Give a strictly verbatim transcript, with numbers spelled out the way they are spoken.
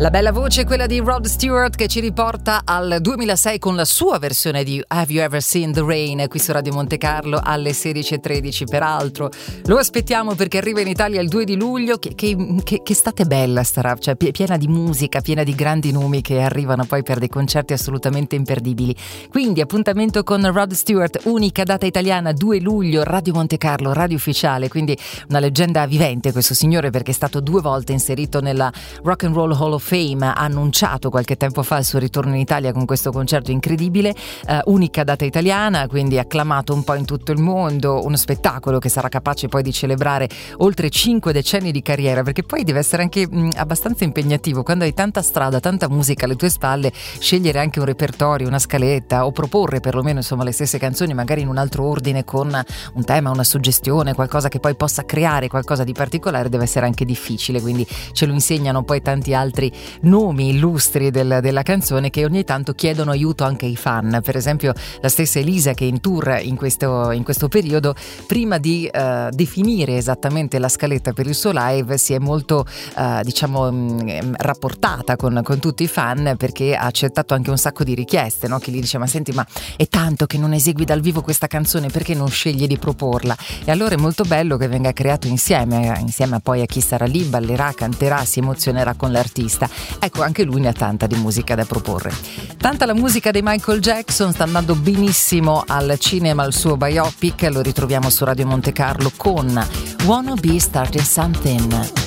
La bella voce è quella di Rod Stewart, che ci riporta al duemilasei con la sua versione di Have You Ever Seen the Rain, qui su Radio Monte Carlo alle sedici e tredici. Peraltro lo aspettiamo perché arriva in Italia il due di luglio. Che, che, che, che estate bella starà, cioè piena di musica, piena di grandi nomi che arrivano poi per dei concerti assolutamente imperdibili. Quindi appuntamento con Rod Stewart, unica data italiana, due luglio, Radio Monte Carlo, radio ufficiale, quindi una leggenda vivente questo signore, perché è stato due volte inserito nella Rock and Roll Hall of Fame. Ha annunciato qualche tempo fa il suo ritorno in Italia con questo concerto incredibile, eh, unica data italiana, quindi acclamato un po' in tutto il mondo, uno spettacolo che sarà capace poi di celebrare oltre cinque decenni di carriera, perché poi deve essere anche mh, abbastanza impegnativo quando hai tanta strada, tanta musica alle tue spalle, scegliere anche un repertorio, una scaletta, o proporre perlomeno insomma le stesse canzoni magari in un altro ordine con un tema, una suggestione, qualcosa che poi possa creare qualcosa di particolare. Deve essere anche difficile, quindi ce lo insegnano poi tanti altri nomi illustri del, della canzone, che ogni tanto chiedono aiuto anche ai fan. Per esempio la stessa Elisa, che è in tour in questo, in questo periodo, prima di uh, definire esattamente la scaletta per il suo live si è molto uh, diciamo mh, rapportata con, con tutti i fan, perché ha accettato anche un sacco di richieste, no? Che gli dice: ma senti, ma è tanto che non esegui dal vivo questa canzone, perché non scegli di proporla? E allora è molto bello che venga creato insieme, insieme a poi a chi sarà lì, ballerà, canterà, si emozionerà con l'artista. Ecco, anche lui ne ha tanta di musica da proporre. Tanta la musica di Michael Jackson, sta andando benissimo al cinema il suo biopic, lo ritroviamo su Radio Monte Carlo con Wanna Be Starting Something.